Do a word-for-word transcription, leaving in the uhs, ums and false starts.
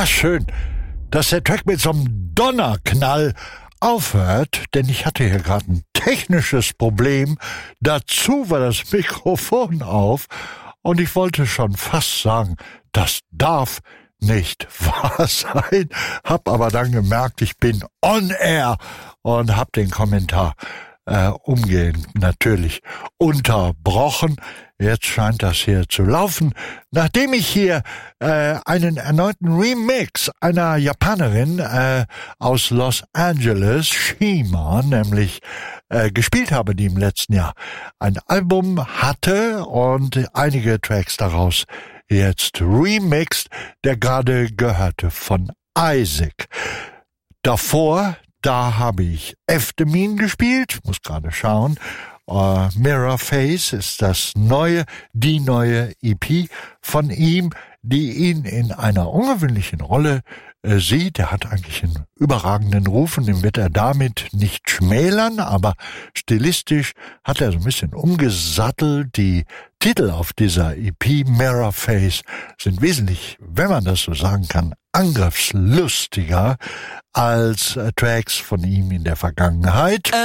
war schön, dass der Track mit so einem Donnerknall aufhört, denn ich hatte hier gerade ein technisches Problem. Dazu war das Mikrofon auf und ich wollte schon fast sagen, das darf nicht wahr sein, hab aber dann gemerkt, ich bin on air und hab den Kommentar äh, umgehend natürlich unterbrochen. Jetzt scheint das hier zu laufen. Nachdem ich hier äh, einen erneuten Remix einer Japanerin äh, aus Los Angeles, Shima, nämlich äh, gespielt habe, die im letzten Jahr ein Album hatte und einige Tracks daraus jetzt remixed, der gerade gehörte von Isaac. Davor, da habe ich Eftemin gespielt, muss gerade schauen. Uh, Mirror Face ist das neue, die neue E P von ihm, die ihn in einer ungewöhnlichen Rolle äh, sieht. Er hat eigentlich einen überragenden Ruf und den wird er damit nicht schmälern, aber stilistisch hat er so ein bisschen umgesattelt. Die Titel auf dieser E P Mirror Face sind wesentlich, wenn man das so sagen kann, angriffslustiger als äh, Tracks von ihm in der Vergangenheit.